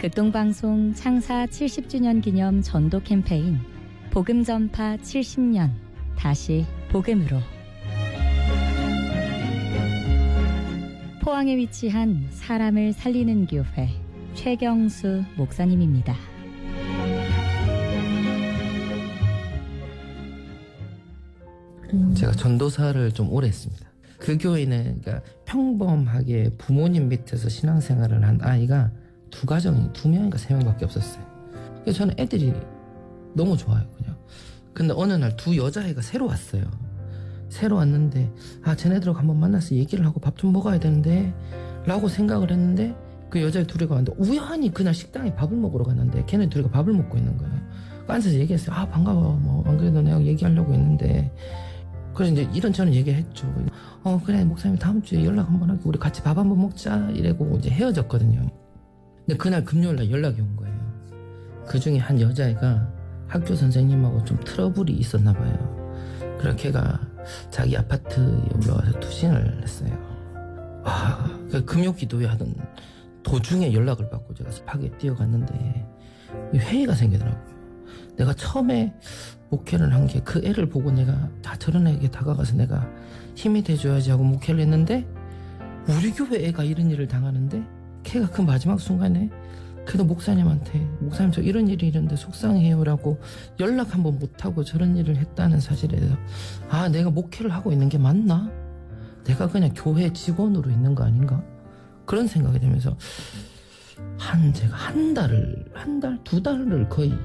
극동방송 창사 70주년 기념 전도 캠페인 복음 전파 70년 다시 복음으로. 포항에 위치한 사람을 살리는 교회 최경수 목사님입니다. 제가 전도사를 좀 오래 했습니다. 그 교회는 그러니까 평범하게 부모님 밑에서 신앙생활을 한 아이가 두 명인가 세 명밖에 없었어요. 그래서 저는 애들이 너무 좋아요, 그냥. 근데 어느 날 두 여자애가 새로 왔어요. 새로 왔는데 쟤네들하고 한번 만나서 얘기를 하고 밥 좀 먹어야 되는데 라고 생각을 했는데 그 여자애 둘이가 왔는데 우연히 그날 식당에 밥을 먹으러 갔는데 걔네 둘이가 밥을 먹고 있는 거예요. 앉아서 얘기했어요. 반가워. 안 그래도 내가 얘기하려고 했는데. 그래서 이제 이런저런 얘기를 했죠. 그래, 목사님 다음 주에 연락 한번 하게. 우리 같이 밥 한번 먹자. 이래고 이제 헤어졌거든요. 근데 그날 금요일날 연락이 온 거예요. 그 중에 한 여자애가 학교 선생님하고 좀 트러블이 있었나 봐요. 그래서 걔가 자기 아파트에 올라와서 투신을 했어요. 그 금요기도회 하던 도중에 연락을 받고 제가 스파게 뛰어갔는데 회의가 생기더라고요. 내가 처음에 목회를 한 게 그 애를 보고 내가 저런 애에게 다가가서 내가 힘이 돼줘야지 하고 목회를 했는데 우리 교회 애가 이런 일을 당하는데 걔가 그 마지막 순간에 그래도 목사님한테 목사님 저 이런 일이 있는데 속상해요 라고 연락 한번 못하고 저런 일을 했다는 사실에 대해서 내가 목회를 하고 있는 게 맞나? 내가 그냥 교회 직원으로 있는 거 아닌가? 그런 생각이 들면서 제가 두 달을 거의